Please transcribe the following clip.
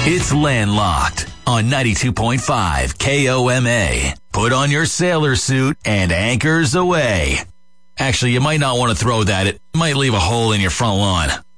It's Landlocked on 92.5 KOMA. Put on your sailor suit and anchors away. Actually, you might not want to throw that. It might leave a hole in your front lawn.